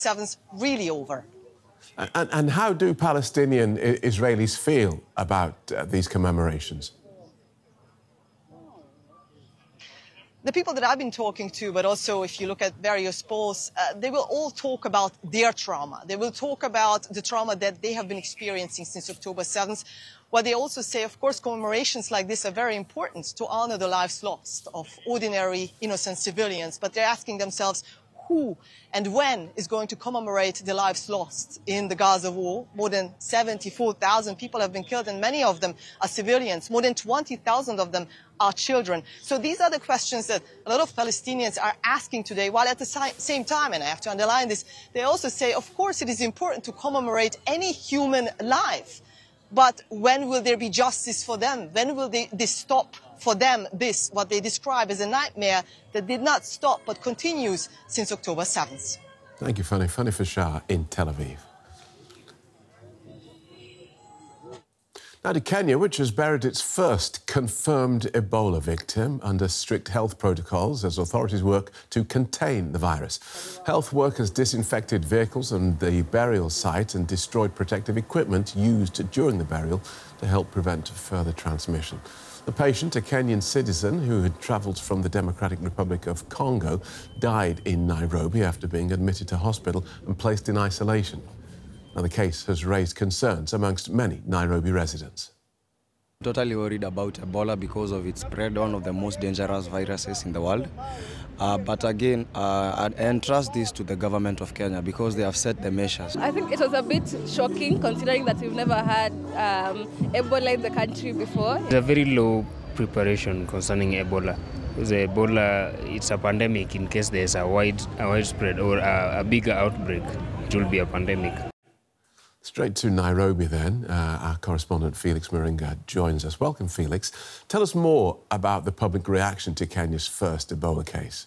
7's really over. And how do Palestinian Israelis feel about these commemorations? The people that I've been talking to, but also if you look at various polls, they will all talk about their trauma. They will talk about the trauma that they have been experiencing since October 7th. What they also say, of course, commemorations like this are very important to honor the lives lost of ordinary, innocent civilians. But they're asking themselves, who and when is going to commemorate the lives lost in the Gaza war? More than 74,000 people have been killed, and many of them are civilians. More than 20,000 of them are children. So these are the questions that a lot of Palestinians are asking today, while at the same time, and I have to underline this, they also say, of course, it is important to commemorate any human life. But when will there be justice for them? When will this stop for them, what they describe as a nightmare that did not stop but continues since October 7th? Thank you, Fanny. Fanny Fashar in Tel Aviv. Now to Kenya, which has buried its first confirmed Ebola victim under strict health protocols as authorities work to contain the virus. Health workers disinfected vehicles and the burial site and destroyed protective equipment used during the burial to help prevent further transmission. The patient, a Kenyan citizen who had travelled from the Democratic Republic of Congo, died in Nairobi after being admitted to hospital and placed in isolation. Now, the case has raised concerns amongst many Nairobi residents. Totally worried about Ebola because of its spread, one of the most dangerous viruses in the world. But again, I entrust this to the government of Kenya because they have set the measures. I think it was a bit shocking considering that we've never had Ebola in the country before. There's a very low preparation concerning Ebola. The Ebola, it's a pandemic. In case there's a widespread or a bigger outbreak, it will be a pandemic. Straight to Nairobi then, our correspondent Felix Moringa joins us. Welcome, Felix. Tell us more about the public reaction to Kenya's first Ebola case.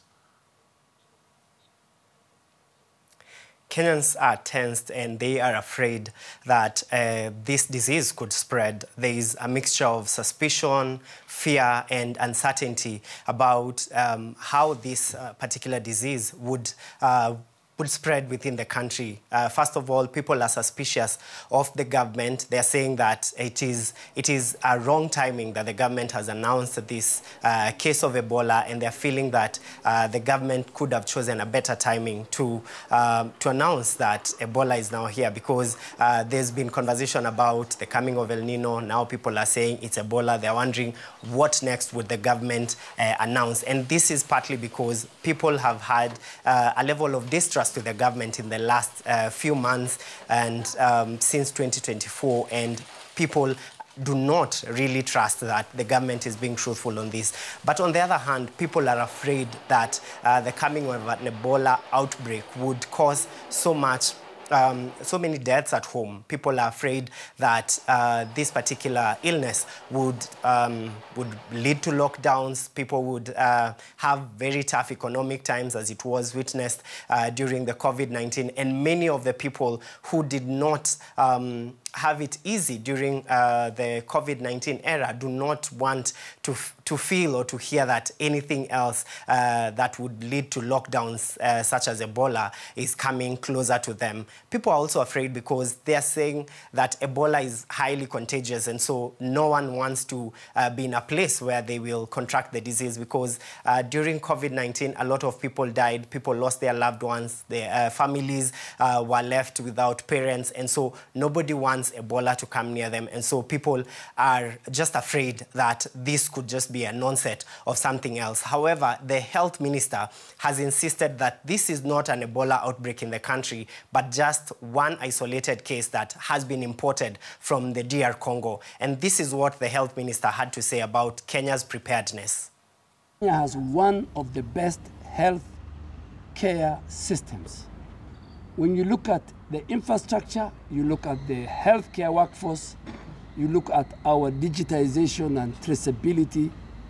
Kenyans are tensed and they are afraid that this disease could spread. There is a mixture of suspicion, fear and uncertainty about how this particular disease would spread within the country. First of all, people are suspicious of the government. They're saying that it is a wrong timing that the government has announced this case of Ebola, and they're feeling that the government could have chosen a better timing to announce that Ebola is now here, because there's been conversation about the coming of El Nino. Now people are saying it's Ebola. They're wondering what next would the government announce. And this is partly because people have had a level of distrust to the government in the last few months and since 2024, and people do not really trust that the government is being truthful on this. But on the other hand, people are afraid that the coming of an Ebola outbreak would cause so many deaths at home. People are afraid that this particular illness would lead to lockdowns. People would have very tough economic times, as it was witnessed during the COVID-19. And many of the people who did not have it easy during the COVID-19 era do not want to feel or to hear that anything else that would lead to lockdowns such as Ebola is coming closer to them. People are also afraid because they are saying that Ebola is highly contagious, and so no one wants to be in a place where they will contract the disease, because during COVID-19 a lot of people died, people lost their loved ones, their families were left without parents, and so nobody wants Ebola to come near them. And so people are just afraid that this could just be an onset of something else. However, the health minister has insisted that this is not an Ebola outbreak in the country, but just one isolated case that has been imported from the DR Congo. And this is what the health minister had to say about Kenya's preparedness. Kenya has one of the best health care systems. When you look at the infrastructure, you look at the healthcare workforce, you look at our digitization and traceability.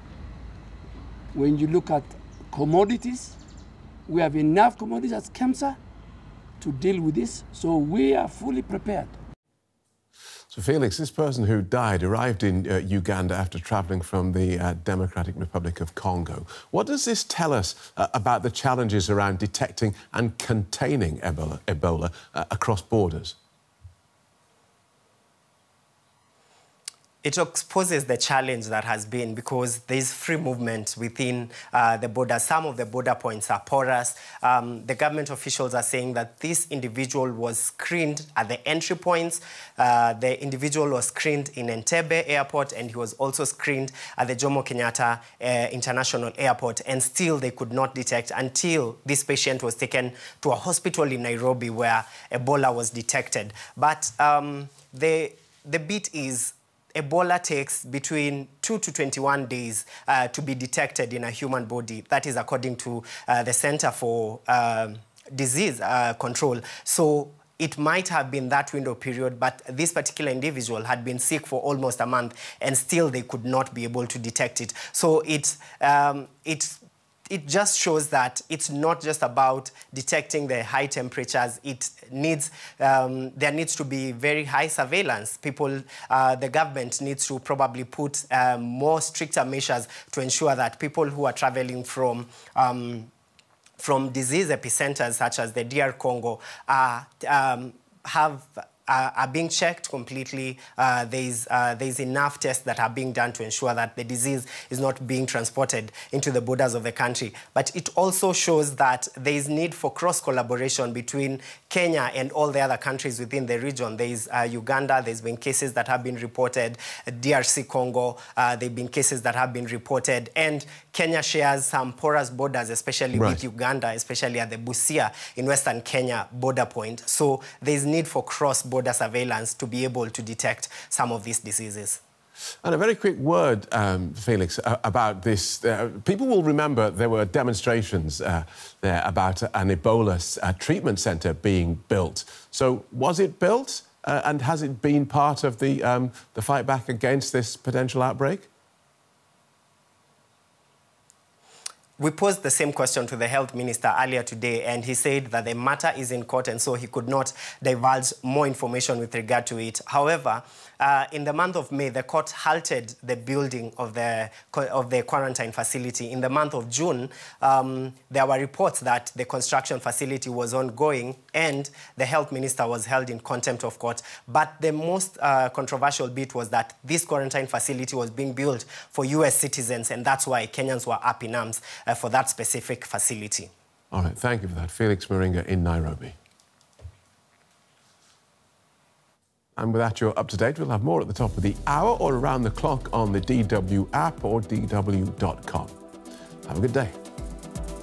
When you look at commodities, we have enough commodities at KEMSA to deal with this, so we are fully prepared. So, Felix, this person who died arrived in Uganda after travelling from the Democratic Republic of Congo. What does this tell us about the challenges around detecting and containing Ebola across borders? It exposes the challenge that has been, because there's free movement within the border. Some of the border points are porous. The government officials are saying that this individual was screened at the entry points. The individual was screened in Entebbe Airport, and he was also screened at the Jomo Kenyatta International Airport, and still they could not detect until this patient was taken to a hospital in Nairobi where Ebola was detected. But the bit is, Ebola takes between 2 to 21 days to be detected in a human body. That is according to the Center for Disease Control. So it might have been that window period, but this particular individual had been sick for almost a month, and still they could not be able to detect it. So it just shows that it's not just about detecting the high temperatures. It needs, there needs to be very high surveillance. The government needs to probably put more stricter measures to ensure that people who are traveling from disease epicenters such as the DR Congo are being checked completely. There's enough tests that are being done to ensure that the disease is not being transported into the borders of the country. But it also shows that there is need for cross-collaboration between Kenya and all the other countries within the region. There is Uganda, there's been cases that have been reported, DRC Congo, there have been cases that have been reported, and Kenya shares some porous borders, especially with Uganda, especially at the Busia in Western Kenya border point. So there's need for cross-border surveillance to be able to detect some of these diseases. And a very quick word, Felix, about this. People will remember there were demonstrations there about an Ebola treatment centre being built. So was it built, and has it been part of the fight back against this potential outbreak? We posed the same question to the health minister earlier today, and he said that the matter is in court, and so he could not divulge more information with regard to it. However, in the month of May, the court halted the building of the quarantine facility. In the month of June, there were reports that the construction facility was ongoing, and the health minister was held in contempt of court. But the most controversial bit was that this quarantine facility was being built for US citizens, and that's why Kenyans were up in arms for that specific facility. All right, thank you for that. Felix Moringa in Nairobi. And with that, you're up to date. We'll have more at the top of the hour or around the clock on the DW app or DW.com. Have a good day.